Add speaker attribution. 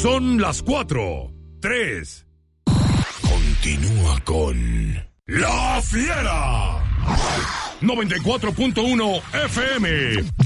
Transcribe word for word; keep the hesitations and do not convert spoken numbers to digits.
Speaker 1: Son las cuatro, tres. Continúa con La Fiera. noventa y cuatro punto uno F M.